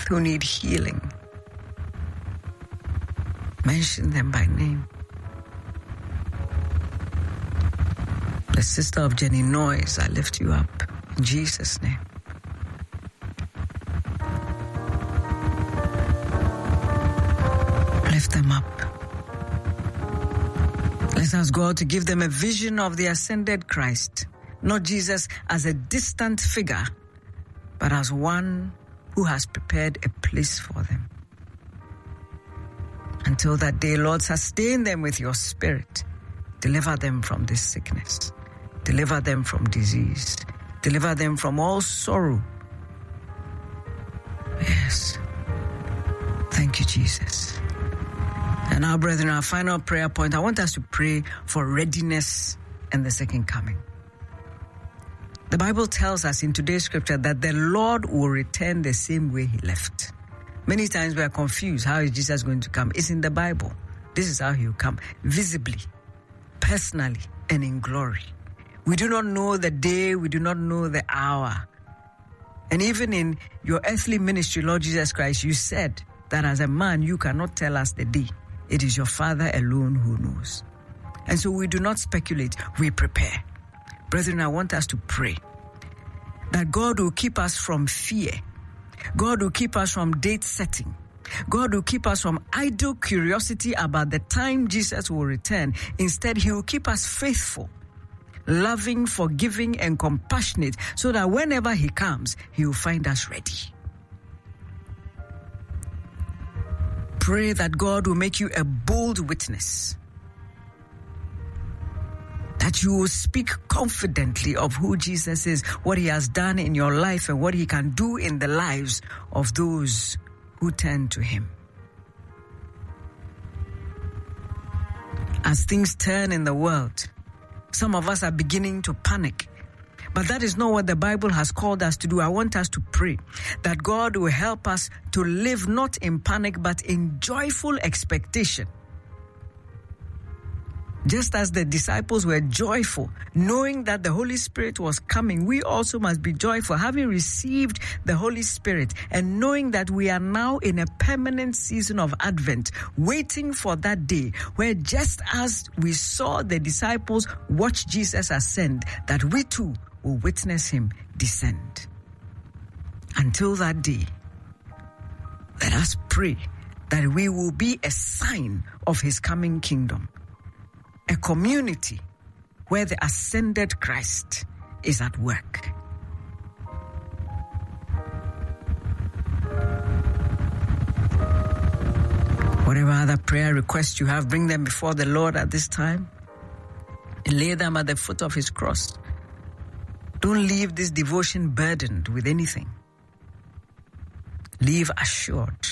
who need healing. Mention them by name. The sister of Jenny Noyes, I lift you up in Jesus' name. Lift them up. Let's ask God to give them a vision of the ascended Christ, not Jesus as a distant figure, but as one who has prepared a place for them. Until that day, Lord, sustain them with your Spirit. Deliver them from this sickness. Deliver them from disease. Deliver them from all sorrow. Yes. Thank you, Jesus. And now, brethren, our final prayer point, I want us to pray for readiness and the second coming. The Bible tells us in today's scripture that the Lord will return the same way he left. Many times we are confused. How is Jesus going to come? It's in the Bible. This is how he will come. Visibly, personally, and in glory. We do not know the day. We do not know the hour. And even in your earthly ministry, Lord Jesus Christ, you said that as a man, you cannot tell us the day. It is your Father alone who knows. And so we do not speculate. We prepare. Brethren, I want us to pray that God will keep us from fear. God will keep us from date setting. God will keep us from idle curiosity about the time Jesus will return. Instead, he will keep us faithful, loving, forgiving, and compassionate, so that whenever he comes, he will find us ready. Pray that God will make you a bold witness, that you will speak confidently of who Jesus is, what he has done in your life, and what he can do in the lives of those who turn to him. As things turn in the world, some of us are beginning to panic. But that is not what the Bible has called us to do. I want us to pray that God will help us to live not in panic, but in joyful expectation. Just as the disciples were joyful, knowing that the Holy Spirit was coming, we also must be joyful, having received the Holy Spirit and knowing that we are now in a permanent season of Advent, waiting for that day where, just as we saw the disciples watch Jesus ascend, that we too will witness him descend. Until that day, let us pray that we will be a sign of his coming kingdom. A community where the ascended Christ is at work. Whatever other prayer requests you have, bring them before the Lord at this time and lay them at the foot of his cross. Don't leave this devotion burdened with anything. Leave assured.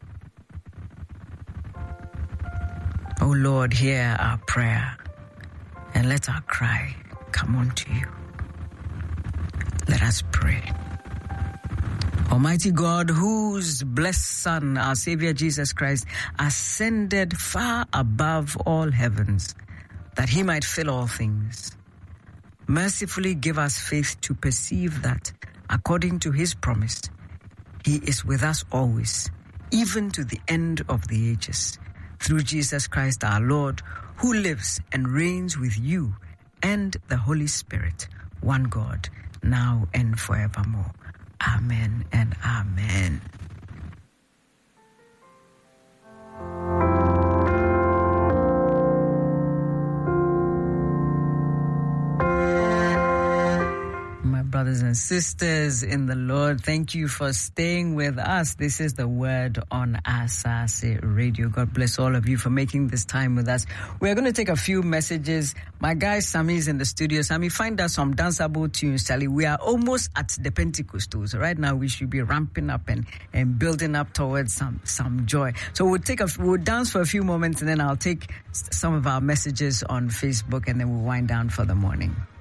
Oh Lord, hear our prayer and let our cry come unto you. Let us pray. Almighty God, whose blessed Son, our Savior Jesus Christ, ascended far above all heavens, that he might fill all things, mercifully give us faith to perceive that, according to his promise, he is with us always, even to the end of the ages. Through Jesus Christ our Lord, who lives and reigns with you and the Holy Spirit, one God, now and forevermore. Amen and amen. Brothers and sisters in the Lord, thank you for staying with us. This is the Word on Asase Radio. God bless all of you for making this time with us. We're going to take a few messages. My guy Sammy is in the studio. Sammy, find us some danceable tunes, Sally. We are almost at the Pentecostals. Right now, we should be ramping up and building up towards some joy. So we'll dance for a few moments, and then I'll take some of our messages on Facebook, and then we'll wind down for the morning.